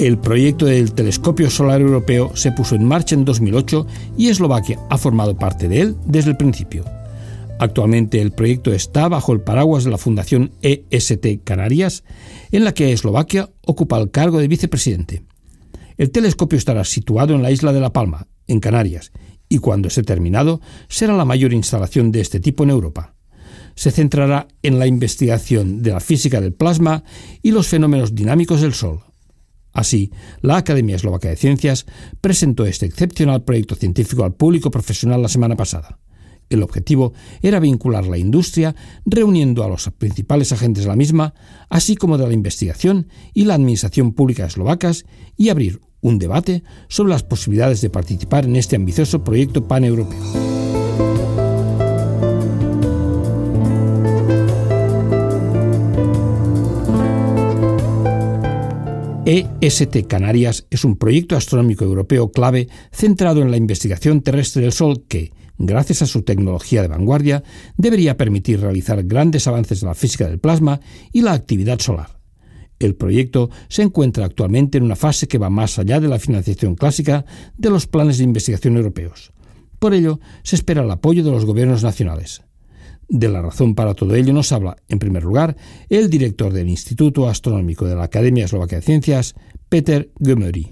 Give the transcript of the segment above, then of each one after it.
El proyecto del telescopio solar europeo se puso en marcha en 2008 y Eslovaquia ha formado parte de él desde el principio. Actualmente el proyecto está bajo el paraguas de la Fundación EST Canarias, en la que Eslovaquia ocupa el cargo de vicepresidente. El telescopio estará situado en la isla de La Palma, en Canarias, y cuando esté terminado será la mayor instalación de este tipo en Europa. Se centrará en la investigación de la física del plasma y los fenómenos dinámicos del Sol. Así, la Academia Eslovaca de Ciencias presentó este excepcional proyecto científico al público profesional la semana pasada. El objetivo era vincular la industria, reuniendo a los principales agentes de la misma, así como de la investigación y la administración pública eslovacas, y abrir un debate sobre las posibilidades de participar en este ambicioso proyecto paneuropeo. EST Canarias es un proyecto astronómico europeo clave centrado en la investigación terrestre del Sol que, gracias a su tecnología de vanguardia, debería permitir realizar grandes avances en la física del plasma y la actividad solar. El proyecto se encuentra actualmente en una fase que va más allá de la financiación clásica de los planes de investigación europeos. Por ello, se espera el apoyo de los gobiernos nacionales. De la razón para todo ello nos habla, en primer lugar, el director del Instituto Astronómico de la Academia Eslovaca de Ciencias, Peter Gömöri.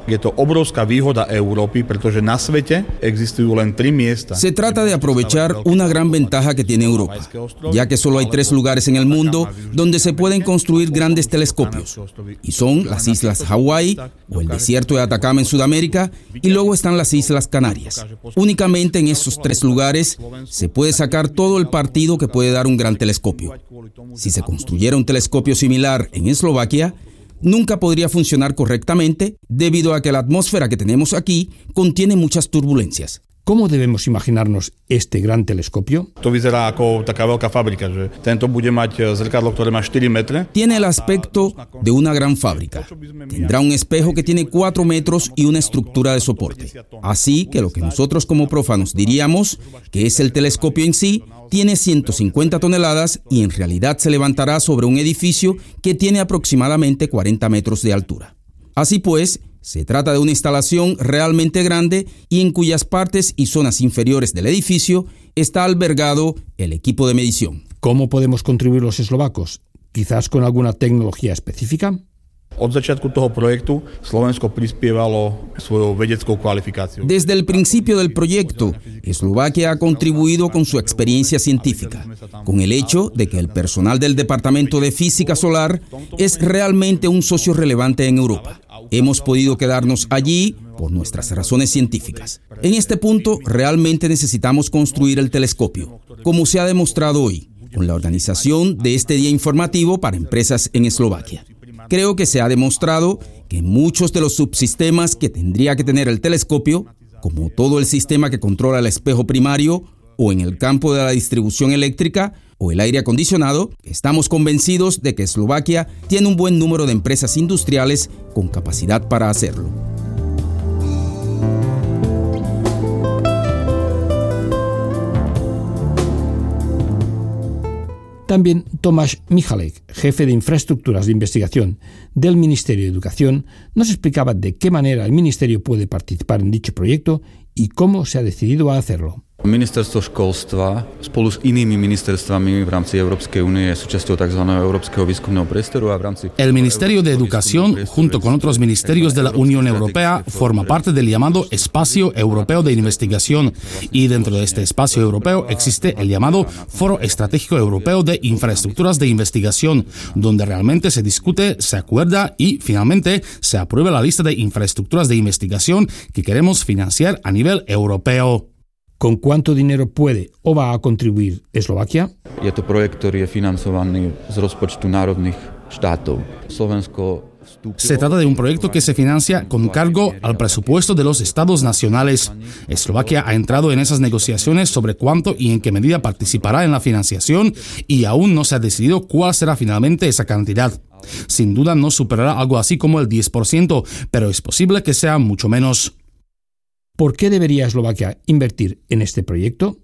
Se trata de aprovechar una gran ventaja que tiene Europa, ya que solo hay 3 lugares en el mundo donde se pueden construir grandes telescopios, y son las Islas Hawái o el desierto de Atacama en Sudamérica, y luego están las Islas Canarias. Únicamente en esos 3 lugares se puede sacar todo el partido que puede dar un gran telescopio. Si se construyera un telescopio similar en Eslovaquia, nunca podría funcionar correctamente debido a que la atmósfera que tenemos aquí contiene muchas turbulencias. ¿Cómo debemos imaginarnos este gran telescopio? Tiene el aspecto de una gran fábrica. Tendrá un espejo que tiene 4 metros y una estructura de soporte. Así que lo que nosotros como prófanos diríamos que es el telescopio en sí, tiene 150 toneladas y en realidad se levantará sobre un edificio que tiene aproximadamente 40 metros de altura. Así pues, se trata de una instalación realmente grande y en cuyas partes y zonas inferiores del edificio está albergado el equipo de medición. ¿Cómo podemos contribuir los eslovacos? ¿Quizás con alguna tecnología específica? Desde el principio del proyecto, Eslovaquia ha contribuido con su experiencia científica, con el hecho de que el personal del Departamento de Física Solar es realmente un socio relevante en Europa. Hemos podido quedarnos allí por nuestras razones científicas. En este punto, realmente necesitamos construir el telescopio, como se ha demostrado hoy, con la organización de este día informativo para empresas en Eslovaquia. Creo que se ha demostrado que muchos de los subsistemas que tendría que tener el telescopio, como todo el sistema que controla el espejo primario o en el campo de la distribución eléctrica o el aire acondicionado, estamos convencidos de que Eslovaquia tiene un buen número de empresas industriales con capacidad para hacerlo. También Tomáš Michalek, jefe de infraestructuras de investigación del Ministerio de Educación, nos explicaba de qué manera el Ministerio puede participar en dicho proyecto y cómo se ha decidido a hacerlo. Ministerstvo školstva spolu s inými ministerstvami v rámci Európskej únie je súčasťou tzv. Európskeho výskumného priestoru a v rámci... El Ministerio de Educación, junto con otros ministerios de la Unión Europea, forma parte del llamado Espacio Europeo de Investigación y dentro de este espacio europeo existe el llamado Foro Estratégico Europeo de Infraestructuras de Investigación, donde realmente se discute, se acuerda y finalmente se aprueba la lista de infraestructuras de investigación que queremos financiar a nivel europeo. ¿Con cuánto dinero puede o va a contribuir Eslovaquia? Je to projekt, ktorý je financovaný z rozpočtu národných štátov. Slovensko Se trata de un proyecto que se financia con cargo al presupuesto de los estados nacionales. Eslovaquia ha entrado en esas negociaciones sobre cuánto y en qué medida participará en la financiación y aún no se ha decidido cuál será finalmente esa cantidad. Sin duda no superará algo así como el 10%, pero es posible que sea mucho menos. ¿Por qué debería Eslovaquia invertir en este proyecto?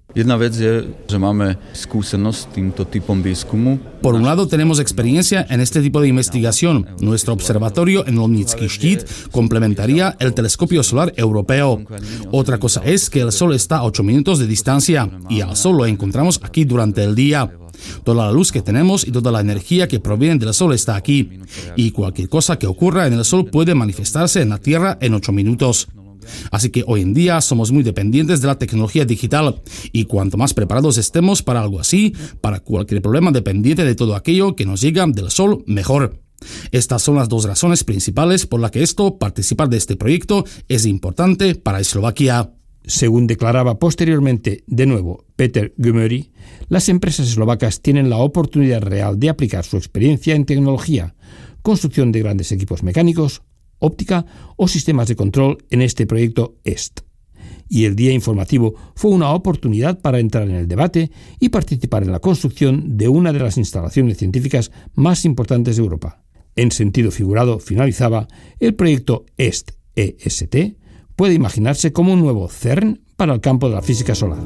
Por un lado, tenemos experiencia en este tipo de investigación. Nuestro observatorio en Lomnický štít complementaría el telescopio solar europeo. Otra cosa es que el Sol está a 8 minutos de distancia y al Sol lo encontramos aquí durante el día. Toda la luz que tenemos y toda la energía que proviene del Sol está aquí. Y cualquier cosa que ocurra en el Sol puede manifestarse en la Tierra en 8 minutos. Así que hoy en día somos muy dependientes de la tecnología digital y cuanto más preparados estemos para algo así, para cualquier problema dependiente de todo aquello que nos llega del Sol, mejor. Estas son las dos razones principales por las que participar de este proyecto es importante para Eslovaquia. Según declaraba posteriormente de nuevo Peter Gümery, las empresas eslovacas tienen la oportunidad real de aplicar su experiencia en tecnología, construcción de grandes equipos mecánicos, óptica o sistemas de control en este proyecto EST. Y el día informativo fue una oportunidad para entrar en el debate y participar en la construcción de una de las instalaciones científicas más importantes de Europa. En sentido figurado, finalizaba, el proyecto EST puede imaginarse como un nuevo CERN para el campo de la física solar.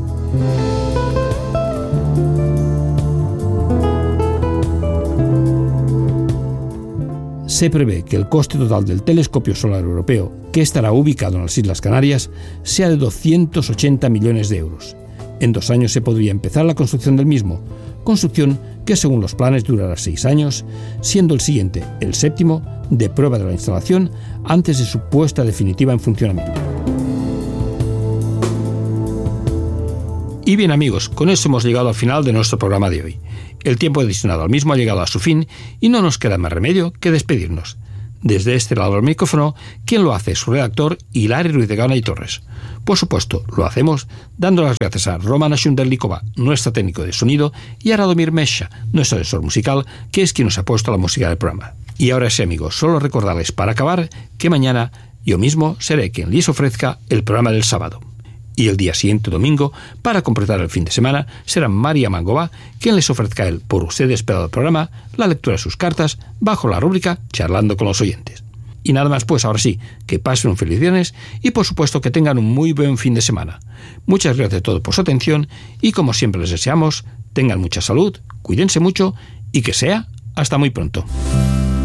Se prevé que el coste total del telescopio solar europeo, que estará ubicado en las Islas Canarias, sea de 280 millones de euros. En 2 años se podría empezar la construcción del mismo, construcción que según los planes durará 6 años, siendo el siguiente, el 7º, de prueba de la instalación antes de su puesta definitiva en funcionamiento. Y bien amigos, con eso hemos llegado al final de nuestro programa de hoy. El tiempo destinado al mismo ha llegado a su fin y no nos queda más remedio que despedirnos. Desde este lado del micrófono, quien lo hace es su redactor Hilari Ruiz de Gaona y Torres. Por supuesto, lo hacemos dando las gracias a Romana Shunderlikova, nuestra técnico de sonido, y a Radomir Mesha, nuestro asesor musical, que es quien nos ha puesto la música del programa. Y ahora sí amigos, solo recordarles para acabar que mañana yo mismo seré quien les ofrezca el programa del sábado. Y el día siguiente, domingo, para completar el fin de semana, será María Mangova quien les ofrezca el por ustedes esperado programa, la lectura de sus cartas, bajo la rúbrica Charlando con los oyentes. Y nada más pues, ahora sí, que pasen un feliz viernes y por supuesto que tengan un muy buen fin de semana. Muchas gracias a todos por su atención y como siempre les deseamos, tengan mucha salud, cuídense mucho y que sea hasta muy pronto.